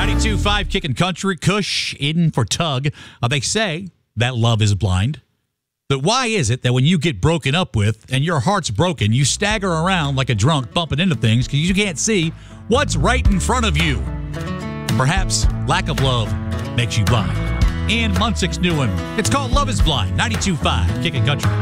92.5 Kickin' Country. Kush in for Tug. They say that love is blind. But why is it that when you get broken up with and your heart's broken, you stagger around like a drunk bumping into things because you can't see what's right in front of you? Perhaps lack of love makes you blind. Ian Munsick's new one. It's called Love is Blind. 92.5 Kickin' Country.